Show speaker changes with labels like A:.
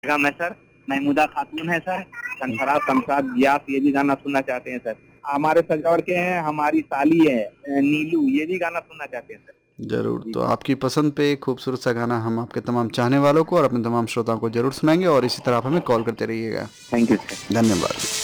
A: बेगम है सर, महमूदा खातून है sir, शमशराब Shamshad Geass ये भी गाना सुनना चाहते हैं सर। हमारे सजौर के हैं, हमारी साली है नीलू, ये भी गाना सुनना चाहते हैं सर।
B: ज़रूर,
A: जी
B: तो
A: जी।
B: आपकी पसंद पे एक खूबसूरत सा गाना हम आपके तमाम चाहने वालों को और अपने तमाम श्रोताओं को ज़रूर सुनाएँगे और इसी तरह आप हमें कॉल करते रहिएगा।
A: Thank you sir.
B: धन्यवाद।